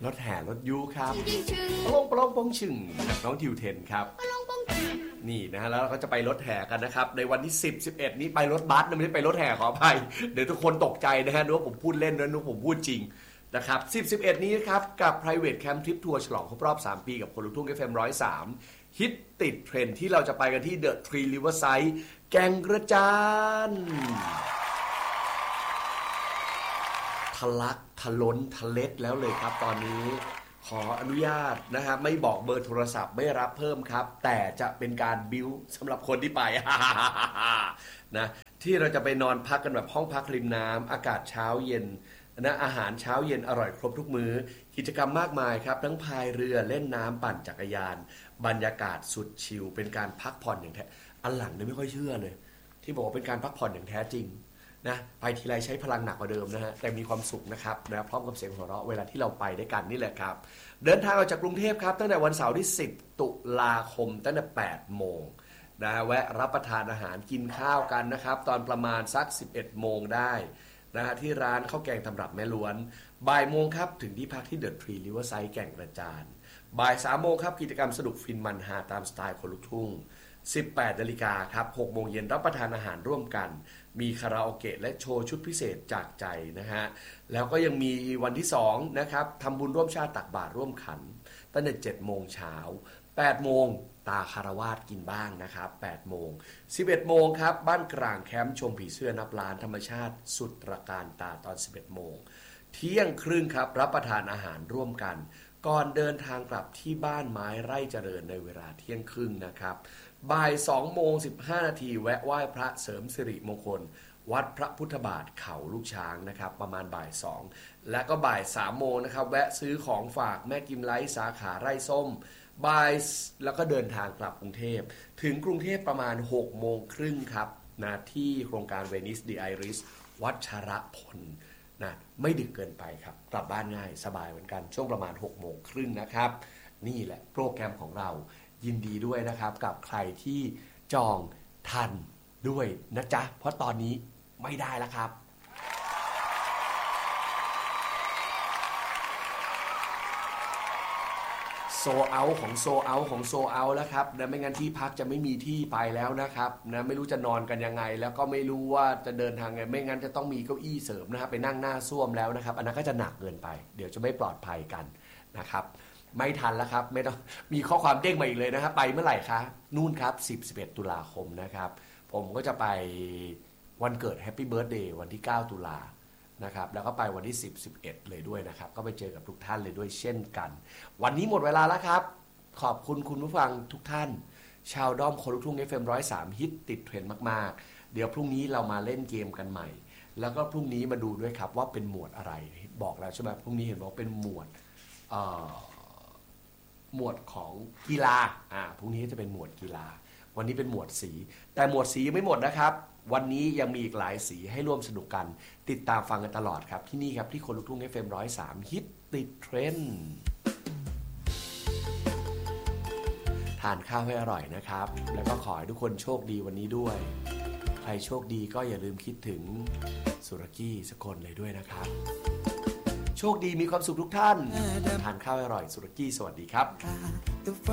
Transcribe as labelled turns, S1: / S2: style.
S1: รถแห่รถยูครับปลงปลงปงชึงน้องทิวเทนครับนี่นะฮะแล้วเราก็จะไปรถแห่กันนะครับในวันที่10 11นี้ไปรถบัสนะไม่ได้ไปรถแห่ขออภัยเดี๋ยวทุกคนตกใจนะฮะนึกว่าผมพูดเล่นนะนึกว่าผมพูดจริงนะครับ10 11นี้ครับกับ private camp trip tour ฉลองครบรอบ3 ปีกับคนลุกทุ่ง FM 103ฮิตติดเทรนด์ที่เราจะไปกันที่ The Three Riverside แก่งกระจานทะลักทะล้นทะเล็ดแล้วเลยครับตอนนี้ขออนุญาตนะครับไม่บอกเบอร์โทรศัพท์ไม่รับเพิ่มครับแต่จะเป็นการบิ้วสำหรับคนที่ไป นะที่เราจะไปนอนพักกันแบบห้องพักริมน้ำอากาศเช้าเย็นนะอาหารเช้าเย็นอร่อยครบทุกมื้อกิจกรรมมากมายครับทั้งพายเรือเล่นน้ำปั่นจักรยานบรรยากาศสุดชิลเป็นการพักผ่อนอย่างแท้อันหลังเนี่ยไม่ค่อยเชื่อเลยที่บอกว่าเป็นการพักผ่อนอย่างแท้จริงนะไปทีไรใช้พลังหนักกว่าเดิมนะฮะแต่มีความสุขนะครับนะพร้อมกับเสียงหัวเราะเวลาที่เราไปด้วยกันนี่แหละครับเดินทางออกจากกรุงเทพครับตั้งแต่วันเสาร์ที่10 ตุลาคมตั้งแต่8 โมงนะแวะรับประทานอาหารกินข้าวกันนะครับตอนประมาณสัก11 โมงได้นะฮะที่ร้านข้าวแกงตำรับแม่ล้วนบ่ายโมงครับถึงที่พักที่ The Three Riverside แก่งกระจานบ่าย3 โมงครับกิจกรรมสนุกฟินมันฮาตามสไตล์คนลุกทุ่ง18 นาฬิกาครับ6 โมงเย็นรับประทานอาหารร่วมกันมีคาราโอเกะและโชว์ชุดพิเศษจากใจนะฮะแล้วก็ยังมีวันที่2นะครับทำบุญร่วมชาติตักบาตรร่วมขันตั้งแต่7 โมงเช้า8 โมงตาคารวาสกินบ้างนะครับ8 โมง11 โมงครับบ้านกลางแคมป์ชมผีเสื้อนับล้านธรรมชาติสุดตระการตาตอน11 โมงเที่ยงครึ่งครับรับประทานอาหารร่วมกันก่อนเดินทางกลับที่บ้านไม้ไร่เจริญในเวลาเที่ยงครึ่งนะครับบ่าย2 โมง 15 นาทีแวะไหว้พระเสริมสิริมงคลวัดพระพุทธบาทเขาลูกช้างนะครับประมาณบ่าย2และก็บ่าย3 โมงนะครับแวะซื้อของฝากแม่กิมไลท์สาขาไร่ส้มบ่ายแล้วก็เดินทางกลับกรุงเทพถึงกรุงเทพประมาณ6 โมงครึ่งครับนะที่โครงการเวนิสดีไอริสวัชรพลนะไม่ดึกเกินไปครับกลับบ้านง่ายสบายเหมือนกันช่วงประมาณ6 โมงครึ่งนะครับนี่แหละโปรแกรมของเรายินดีด้วยนะครับกับใครที่จองทันด้วยนะจ๊ะเพราะตอนนี้ไม่ได้แล้วครับโซเอาของโซเอาของโซเอาแล้วครับนะไม่งั้นที่พักจะไม่มีที่ไปแล้วนะครับนะไม่รู้จะนอนกันยังไงแล้วก็ไม่รู้ว่าจะเดินทางไงไม่งั้นจะต้องมีเก้าอี้เสริมนะครับไปนั่งหน้าส้วมแล้วนะครับอันนั้นก็จะหนักเกินไปเดี๋ยวจะไม่ปลอดภัยกันนะครับไม่ทันแล้วครับไม่ต้องมีข้อความเด้งมาอีกเลยนะครับไปเมื่อไหร่คะนู่นครับ10-11 ตุลาคมนะครับผมก็จะไปวันเกิดแฮปปี้เบิร์ธเดย์วันที่9 ตุลานะครับแล้วก็ไปวันที่10-11เลยด้วยนะครับก็ไปเจอกับทุกท่านเลยด้วยเช่นกันวันนี้หมดเวลาแล้วครับขอบคุณคุณผู้ฟังทุกท่านชาวด้อมคนลุกทุ่ง FM 103ฮิตติดเทรนด์มากๆเดี๋ยวพรุ่งนี้เรามาเล่นเกมกันใหม่แล้วก็พรุ่งนี้มาดูด้วยครับว่าเป็นหมวดอะไรบอกแล้วใช่ไหมพรุ่งนี้เห็นบอกเป็นหมวดของกีฬาพรุ่งนี้จะเป็นหมวดกีฬาวันนี้เป็นหมวดสีแต่หมวดสียังไม่หมดนะครับวันนี้ยังมีอีกหลายสีให้ร่วมสนุกกันติดตามฟังกันตลอดครับที่นี่ครับที่คนลุกทุ่ง FM 103ฮิตติดเทรนด์ทานข้าวให้อร่อยนะครับแล้วก็ขอให้ทุกคนโชคดีวันนี้ด้วยใครโชคดีก็อย่าลืมคิดถึงสุรกี้สักคนเลยด้วยนะครับโชคดีมีความสุขทุกท่านทานข้าวอร่อยสุรกี้สวัสดีครับ